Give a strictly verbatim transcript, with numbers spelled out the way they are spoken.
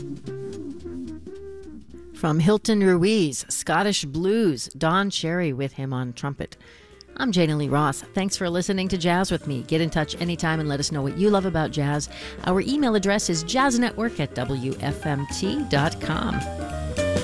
From Hilton Ruiz, Scottish Blues, Don Cherry with him on trumpet. I'm Jana Lee Ross. Thanks for listening to Jazz with me. Get in touch anytime and let us know what you love about jazz. Our email address is jazznetwork at w f m t dot com.